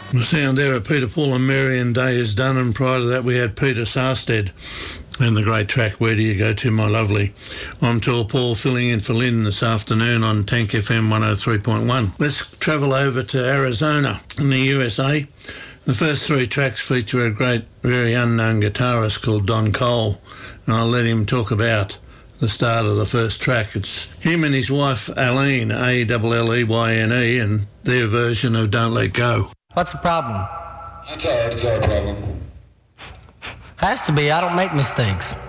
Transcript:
The sound there of Peter, Paul and Mary and Day Is Done, and prior to that we had Peter Sarstead and the great track Where Do You Go To My Lovely. I'm Tall Paul, filling in for Lynn this afternoon on Tank FM 103.1. Let's travel over to Arizona in the USA. The first three tracks feature a great, very unknown guitarist called Don Cole, and I'll let him talk about the start of the first track. It's him and his wife Aline, Alleyne, and their version of Don't Let Go. What's the problem? It's all right, it's our problem. Has to be, I don't make mistakes.